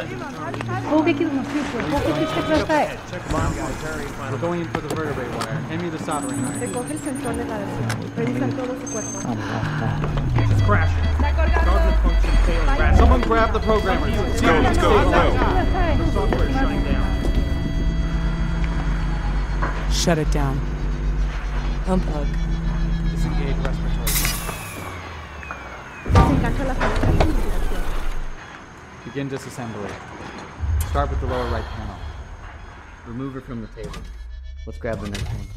We're going in for the vertebrae wire. Hand me the soldering iron. Recoge el sensor de radiación. Revisa todo su cuerpo. It's crashing. Guarded function failing. Someone grab the programmer. Let's go. The software is shutting down. Shut it down. Unplug. Disengage respiratory. Desengancha la salida de ventilación. Begin disassembly. Start with the lower right panel. Remove it from the table. Let's grab the next one.